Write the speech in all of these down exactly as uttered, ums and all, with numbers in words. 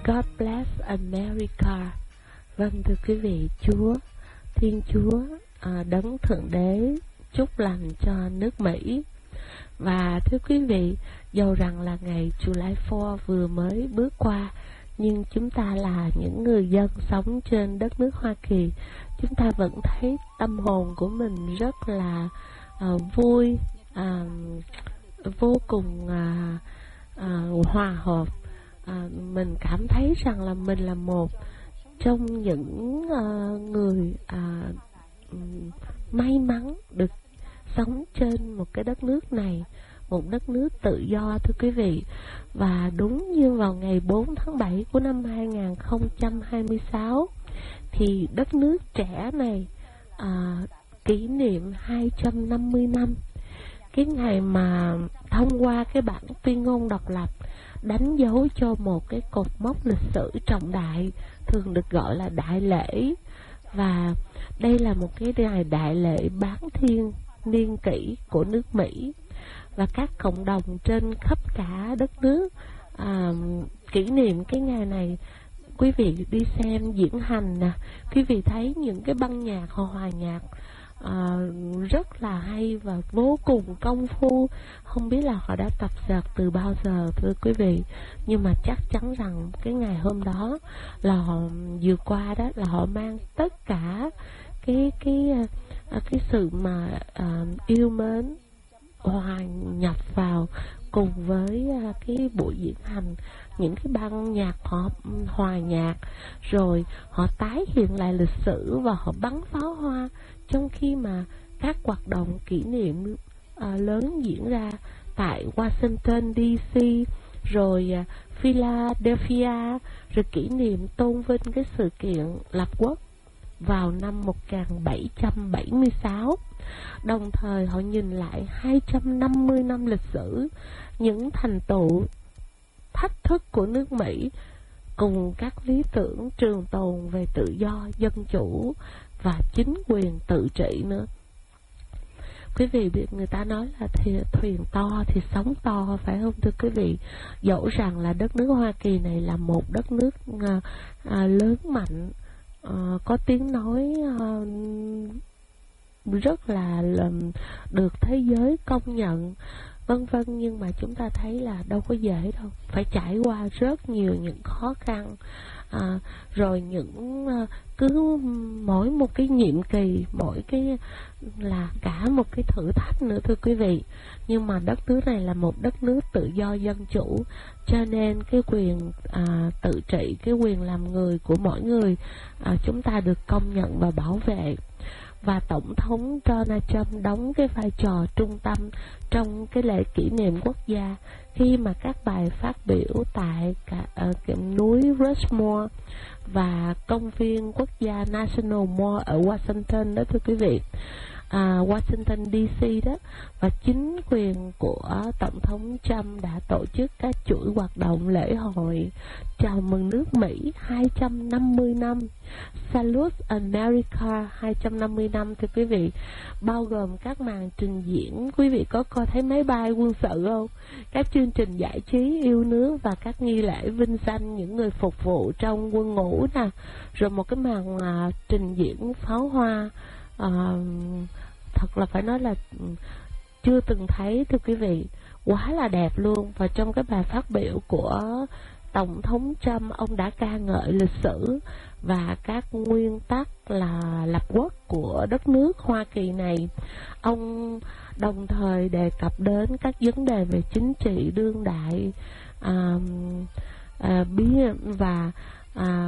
God bless America. Vâng, thưa quý vị, Chúa, Thiên Chúa, à, Đấng Thượng Đế chúc lành cho nước Mỹ. Và thưa quý vị, dầu rằng là ngày July fourth vừa mới bước qua, nhưng chúng ta là những người dân sống trên đất nước Hoa Kỳ, chúng ta vẫn thấy tâm hồn của mình rất là uh, vui, uh, vô cùng uh, uh, hòa hợp. Uh, mình cảm thấy rằng là mình là một trong những uh, người uh, may mắn được sống trên một cái đất nước này, một đất nước tự do, thưa quý vị. Và đúng như vào ngày bốn tháng bảy của năm hai nghìn không trăm hai mươi sáu thì đất nước trẻ này à, kỷ niệm hai trăm năm mươi năm, cái ngày mà thông qua cái bản tuyên ngôn độc lập, đánh dấu cho một cái cột mốc lịch sử trọng đại, thường được gọi là đại lễ. Và đây là một cái ngày đại lễ bán thiên niên kỷ của nước Mỹ, và các cộng đồng trên khắp cả đất nước à, kỷ niệm cái ngày này. Quý vị đi xem diễn hành nè, quý vị thấy những cái băng nhạc, họ hòa nhạc à, rất là hay và vô cùng công phu. Không biết là họ đã tập dượt từ bao giờ, thưa quý vị, nhưng mà chắc chắn rằng cái ngày hôm đó là họ vừa qua đó là họ mang tất cả cái cái cái sự mà uh, yêu mến hòa nhập vào cùng với uh, cái buổi diễn hành. Những cái ban nhạc họ hòa nhạc, rồi họ tái hiện lại lịch sử và họ bắn pháo hoa, trong khi mà các hoạt động kỷ niệm uh, lớn diễn ra tại Washington D C, rồi uh, Philadelphia, rồi kỷ niệm tôn vinh cái sự kiện lập quốc vào năm một nghìn bảy trăm bảy mươi sáu. Đồng thời họ nhìn lại hai trăm năm mươi năm lịch sử, những thành tựu, thách thức của nước Mỹ, cùng các lý tưởng trường tồn về tự do, dân chủ và chính quyền tự trị nữa. Quý vị biết người ta nói là thì thuyền to thì sóng to, phải không thưa quý vị? Dẫu rằng là đất nước Hoa Kỳ này là một đất nước à, à, lớn mạnh, à, có tiếng nói à, rất là, là được thế giới công nhận, vân vân, nhưng mà chúng ta thấy là đâu có dễ đâu, phải trải qua rất nhiều những khó khăn, à, rồi những cứ mỗi một cái nhiệm kỳ, mỗi cái là cả một cái thử thách nữa, thưa quý vị. Nhưng mà đất nước này là một đất nước tự do dân chủ, cho nên cái quyền à, tự trị, cái quyền làm người của mỗi người à, chúng ta được công nhận và bảo vệ. Và Tổng thống Donald Trump đóng cái vai trò trung tâm trong cái lễ kỷ niệm quốc gia, khi mà các bài phát biểu tại cả, uh, núi Rushmore và công viên quốc gia National Mall ở Washington đó, thưa quý vị, à, Washington D C đó. Và chính quyền của Tổng thống Trump đã tổ chức các chuỗi hoạt động lễ hội chào mừng nước Mỹ hai trăm năm mươi năm, Salute America hai trăm năm mươi năm, thưa quý vị, bao gồm các màn trình diễn. Quý vị có coi thấy máy bay quân sự không? Các chương trình giải trí yêu nước và các nghi lễ vinh danh những người phục vụ trong quân ngũ nè, rồi một cái màn à, trình diễn pháo hoa à, thật là phải nói là chưa từng thấy, thưa quý vị, quá là đẹp luôn. Và trong cái bài phát biểu của Tổng thống Trump, ông đã ca ngợi lịch sử và các nguyên tắc là lập quốc của đất nước Hoa Kỳ này. Ông đồng thời đề cập đến các vấn đề về chính trị đương đại à, à, bí và à,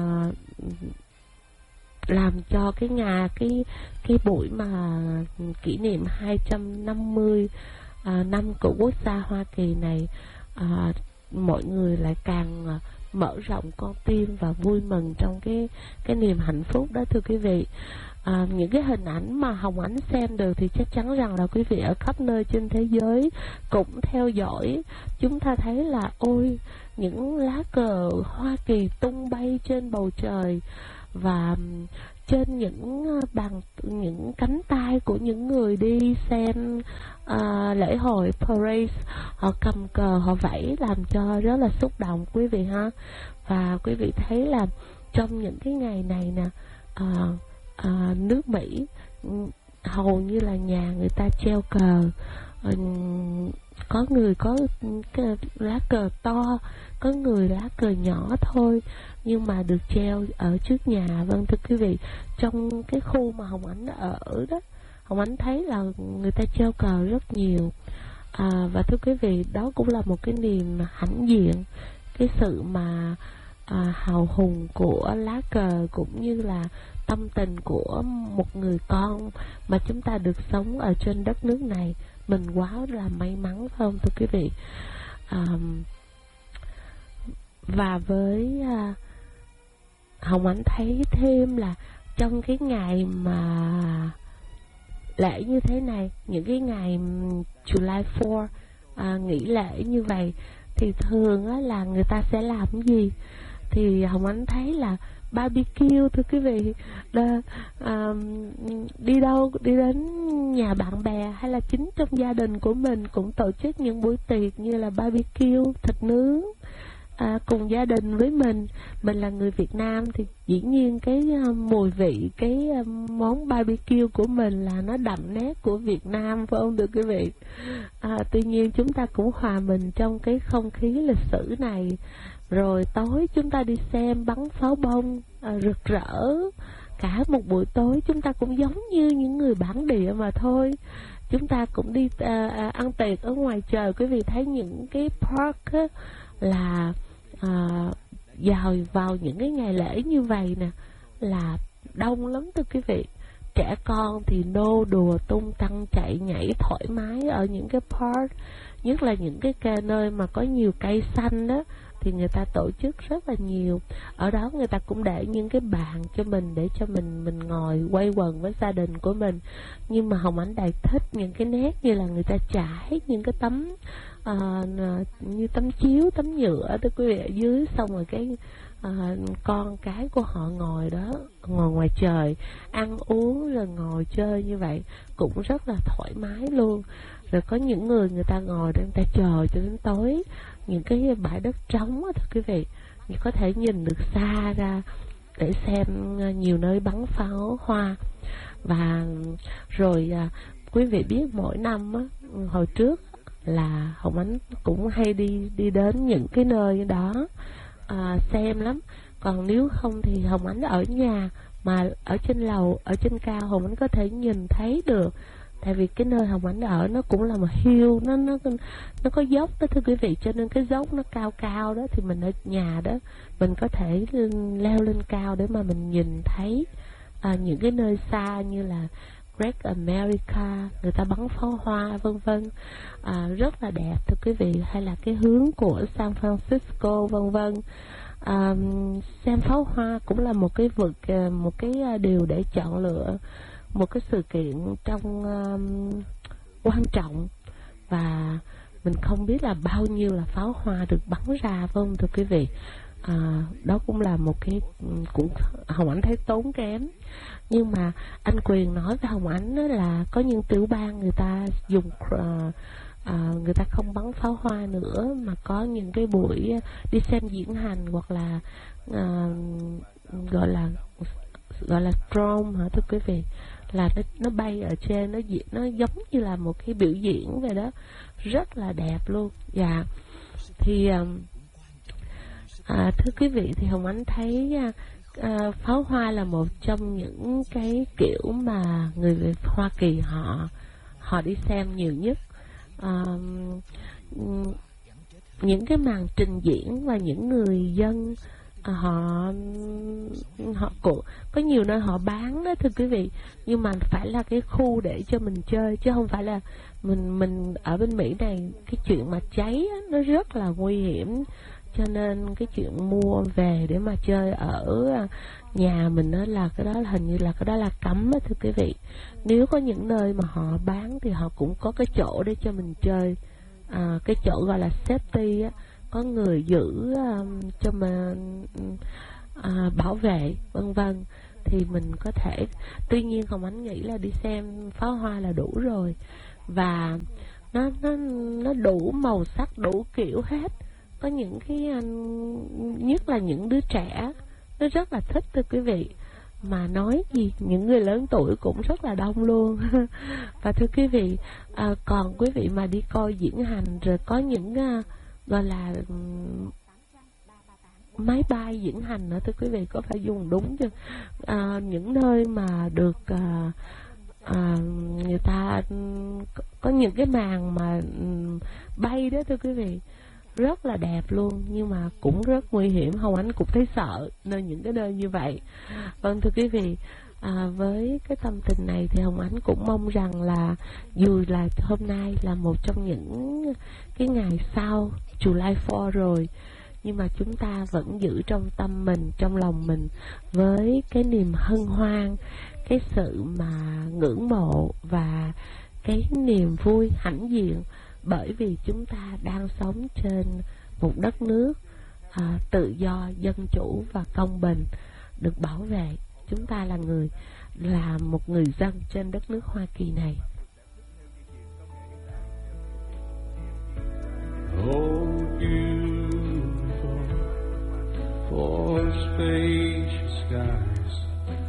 làm cho cái nhà cái cái buổi mà kỷ niệm hai trăm năm mươi à, năm của quốc gia Hoa Kỳ này, à, mọi người lại càng à, mở rộng con tim và vui mừng trong cái cái niềm hạnh phúc đó, thưa quý vị. À, những cái hình ảnh mà Hồng Ánh xem được thì chắc chắn rằng là quý vị ở khắp nơi trên thế giới cũng theo dõi. Chúng ta thấy là ôi, những lá cờ Hoa Kỳ tung bay trên bầu trời, và trên những bàn những cánh tay của những người đi xem uh, lễ hội parade, họ cầm cờ họ vẫy làm cho rất là xúc động quý vị ha. Và quý vị thấy là trong những cái ngày này nè, uh, uh, nước Mỹ hầu như là nhà người ta treo cờ. uh, có người có cái lá cờ to, có người lá cờ nhỏ thôi, nhưng mà được treo ở trước nhà. Vâng thưa quý vị, trong cái khu mà Hồng Ánh ở đó, Hồng Ánh thấy là người ta treo cờ rất nhiều. à, Và thưa quý vị, đó cũng là một cái niềm hãnh diện, cái sự mà à, hào hùng của lá cờ, cũng như là tâm tình của một người con mà chúng ta được sống ở trên đất nước này. Mình quá là may mắn phải không thưa quý vị? à, Và với à, Hồng Ánh thấy thêm là trong cái ngày mà lễ như thế này, những cái ngày July fourth, à, nghỉ lễ như vậy, thì thường á, là người ta sẽ làm cái gì? Thì Hồng Ánh thấy là barbecue thưa quý vị. Đó, à, đi đâu, đi đến nhà bạn bè hay là chính trong gia đình của mình cũng tổ chức những buổi tiệc như là barbecue, thịt nướng, à, cùng gia đình với mình. Mình là người Việt Nam thì dĩ nhiên cái uh, mùi vị, cái uh, món barbecue của mình là nó đậm nét của Việt Nam phải không được quý vị? À, tuy nhiên chúng ta cũng hòa mình trong cái không khí lịch sử này. Rồi tối chúng ta đi xem bắn pháo bông à, rực rỡ. Cả một buổi tối chúng ta cũng giống như những người bản địa mà thôi. Chúng ta cũng đi à, à, ăn tiệc ở ngoài trời. Quý vị thấy những cái park á, là à, vào vào những cái ngày lễ như vậy nè là đông lắm thưa quý vị. Trẻ con thì nô đùa tung tăng chạy nhảy thoải mái ở những cái park, nhất là những cái cây nơi mà có nhiều cây xanh đó thì người ta tổ chức rất là nhiều. Ở đó người ta cũng để những cái bàn cho mình để cho mình mình ngồi quây quần với gia đình của mình. Nhưng mà Hồng Ánh Đại thích những cái nét như là người ta trải những cái tấm uh, như tấm chiếu, tấm nhựa đó quý vị ở dưới, xong rồi cái uh, con cái của họ ngồi đó, ngồi ngoài trời ăn uống rồi ngồi chơi như vậy cũng rất là thoải mái luôn. Rồi có những người người ta ngồi để người ta chờ cho đến tối, những cái bãi đất trống đó, thưa quý vị, có thể nhìn được xa ra để xem nhiều nơi bắn pháo hoa. Và rồi à, quý vị biết mỗi năm á, hồi trước là Hồng Ánh cũng hay đi đi đến những cái nơi đó à, xem lắm. Còn nếu không thì Hồng Ánh ở nhà, mà ở trên lầu, ở trên cao Hồng Ánh có thể nhìn thấy được. Tại vì cái nơi Hồng Ánh ở nó cũng là một hill, nó nó nó có dốc đó thưa quý vị, cho nên cái dốc nó cao cao đó thì mình ở nhà đó mình có thể leo lên cao để mà mình nhìn thấy à, những cái nơi xa như là Great America, người ta bắn pháo hoa vân vân, à, rất là đẹp thưa quý vị. Hay là cái hướng của San Francisco vân vân. À, xem pháo hoa cũng là một cái vực, một cái điều để chọn lựa, một cái sự kiện trong um, quan trọng. Và mình không biết là bao nhiêu là pháo hoa được bắn ra phải không thưa quý vị? À, đó cũng là một cái cũng Hồng Ánh thấy tốn kém. Nhưng mà anh Quyền nói với Hồng Ánh là có những tiểu bang người ta dùng uh, uh, người ta không bắn pháo hoa nữa, mà có những cái buổi đi xem diễn hành hoặc là uh, gọi là gọi là drone hả thưa quý vị, là nó, nó bay ở trên, nó nó giống như là một cái biểu diễn vậy đó, rất là đẹp luôn. Dạ, thì à, thưa quý vị, thì Hồng Ánh thấy à, pháo hoa là một trong những cái kiểu mà người Hoa Kỳ họ họ đi xem nhiều nhất. À, những cái màn trình diễn và những người dân họ họ cũng có nhiều nơi họ bán đó thưa quý vị, nhưng mà phải là cái khu để cho mình chơi, chứ không phải là mình mình ở bên Mỹ này cái chuyện mà cháy á, nó rất là nguy hiểm, cho nên cái chuyện mua về để mà chơi ở nhà mình đó là cái đó là hình như là cái đó là cấm đó thưa quý vị. Nếu có những nơi mà họ bán thì họ cũng có cái chỗ để cho mình chơi, à, cái chỗ gọi là safety á, có người giữ um, cho mà uh, bảo vệ vân vân. thì mình có thể, tuy nhiên Hồng Ánh nghĩ là đi xem pháo hoa là đủ rồi, và nó nó nó đủ màu sắc, đủ kiểu hết. Có những cái, nhất là những đứa trẻ nó rất là thích thưa quý vị, mà nói gì những người lớn tuổi cũng rất là đông luôn. Và thưa quý vị, à, còn quý vị mà đi coi diễn hành rồi có những à, gọi là um, máy bay diễn hành nữa thưa quý vị, có phải dùng đúng chưa? À, những nơi mà được à, à, người ta có những cái màn mà um, bay đó thưa quý vị, rất là đẹp luôn, nhưng mà cũng rất nguy hiểm. Hồng Ánh cũng thấy sợ nơi những cái nơi như vậy. Vâng thưa quý vị, à, với cái tâm tình này thì Hồng Ánh cũng mong rằng là dù là hôm nay là một trong những cái ngày sau July fourth rồi, nhưng mà chúng ta vẫn giữ trong tâm mình, trong lòng mình với cái niềm hân hoan, cái sự mà ngưỡng mộ và cái niềm vui hãnh diện, bởi vì chúng ta đang sống trên một đất nước à, tự do, dân chủ và công bình, được bảo vệ. Chúng ta là người là một người dân trên đất nước Hoa Kỳ này. Oh, beautiful, for spacious sky.